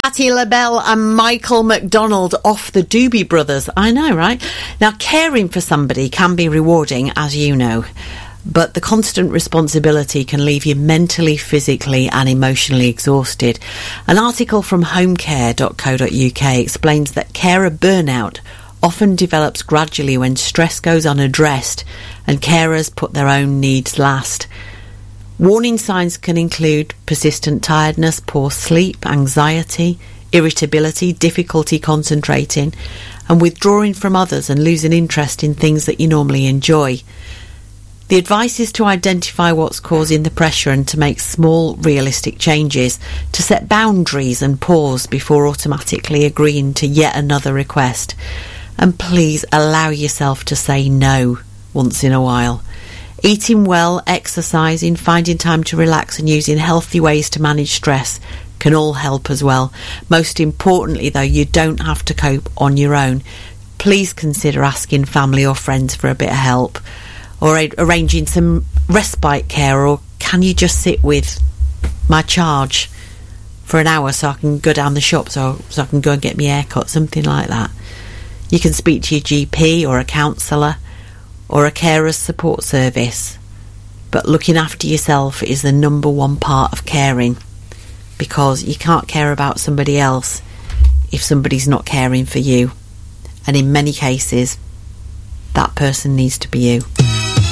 Patti LaBelle and Michael McDonald off the Doobie Brothers. I know, right? Now, caring for somebody can be rewarding, as you know, but the constant responsibility can leave you mentally, physically and emotionally exhausted. An article from homecare.co.uk explains that carer burnout often develops gradually when stress goes unaddressed and carers put their own needs last. Warning signs can include persistent tiredness, poor sleep, anxiety, irritability, difficulty concentrating, and withdrawing from others and losing interest in things that you normally enjoy. The advice is to identify what's causing the pressure and to make small, realistic changes, to set boundaries and pause before automatically agreeing to yet another request. And please allow yourself to say no once in a while. Eating well, exercising, finding time to relax and using healthy ways to manage stress can all help as well. Most importantly, though, you don't have to cope on your own. Please consider asking family or friends for a bit of help, or arranging some respite care, or can you just sit with my charge for an hour so I can go down the shop, so I can go and get my hair cut, something like that. You can speak to your GP or a counsellor or a carer's support service. But looking after yourself is the number one part of caring, because you can't care about somebody else if somebody's not caring for you. And in many cases, that person needs to be you.